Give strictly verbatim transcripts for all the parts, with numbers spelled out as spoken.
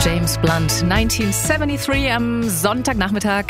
James Blunt, neunzehnhundertdreiundsiebzig am Sonntagnachmittag.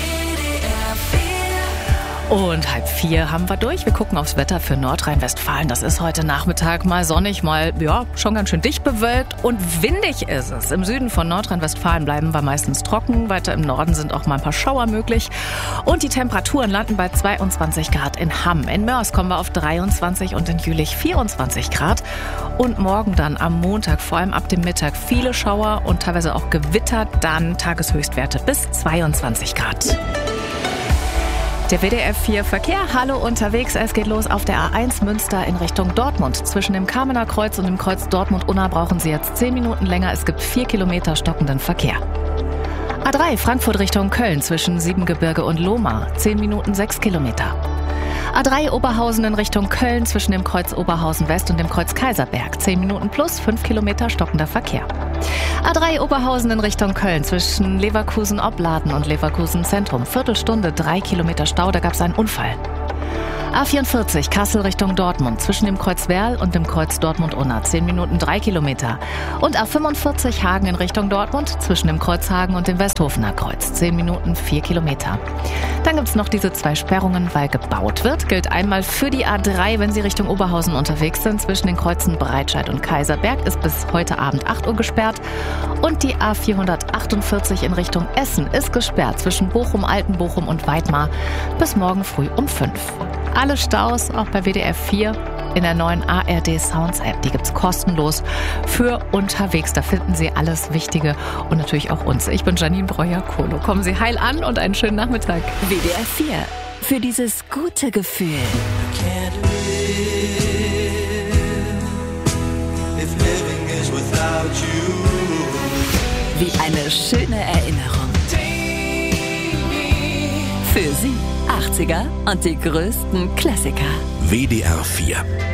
Und halb vier haben wir durch. Wir gucken aufs Wetter für Nordrhein-Westfalen. Das ist heute Nachmittag mal sonnig, mal ja schon ganz schön dicht bewölkt und windig ist es. Im Süden von Nordrhein-Westfalen bleiben wir meistens trocken. Weiter im Norden sind auch mal ein paar Schauer möglich. Und die Temperaturen landen bei zweiundzwanzig Grad in Hamm. In Mörs kommen wir auf dreiundzwanzig und in Jülich vierundzwanzig Grad. Und morgen dann am Montag, vor allem ab dem Mittag, viele Schauer und teilweise auch Gewitter. Dann Tageshöchstwerte bis zweiundzwanzig Grad. Der W D R vier Verkehr, hallo unterwegs. Es geht los auf der A eins Münster in Richtung Dortmund. Zwischen dem Kamener Kreuz und dem Kreuz Dortmund-Unna brauchen Sie jetzt zehn Minuten länger. Es gibt vier Kilometer stockenden Verkehr. A drei Frankfurt Richtung Köln zwischen Siebengebirge und Lohmar. zehn Minuten sechs Kilometer. A drei Oberhausen in Richtung Köln zwischen dem Kreuz Oberhausen West und dem Kreuz Kaiserberg. zehn Minuten plus fünf Kilometer stockender Verkehr. A drei Oberhausen in Richtung Köln zwischen Leverkusen-Opladen und Leverkusen-Zentrum. Viertelstunde, drei Kilometer Stau, da gab es einen Unfall. A vierundvierzig Kassel Richtung Dortmund zwischen dem Kreuz Werl und dem Kreuz Dortmund-Unna. zehn Minuten, drei Kilometer. Und A fünfundvierzig Hagen in Richtung Dortmund zwischen dem Kreuz Hagen und dem Westhofener Kreuz. zehn Minuten, vier Kilometer. Dann gibt es noch diese zwei Sperrungen, weil gebaut wird. Gilt einmal für die A drei, wenn Sie Richtung Oberhausen unterwegs sind. Zwischen den Kreuzen Breitscheid und Kaiserberg ist bis heute Abend acht Uhr gesperrt. Und die A vierhundertachtundvierzig in Richtung Essen ist gesperrt zwischen Bochum, Altenbochum und Weidmar bis morgen früh um fünf. Alle Staus, auch bei W D R vier, in der neuen A R D Sounds App. Die gibt's kostenlos für unterwegs. Da finden Sie alles Wichtige und natürlich auch uns. Ich bin Janine Breuer-Kohlo. Kommen Sie heil an und einen schönen Nachmittag. W D R vier. Für dieses gute Gefühl. Wie eine schöne Erinnerung. Für Sie achtziger und die größten Klassiker. W D R vier.